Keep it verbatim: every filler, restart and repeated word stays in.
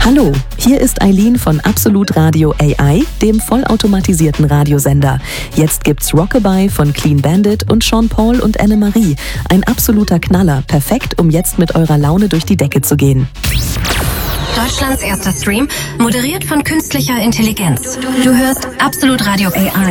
Hallo, hier ist Eileen von Absolut Radio A I, dem vollautomatisierten Radiosender. Jetzt gibt's Rockabye von Clean Bandit und Sean Paul und Annemarie. Ein absoluter Knaller, perfekt, um jetzt mit eurer Laune durch die Decke zu gehen. Deutschlands erster Stream, moderiert von künstlicher Intelligenz. Du hörst Absolut Radio A I.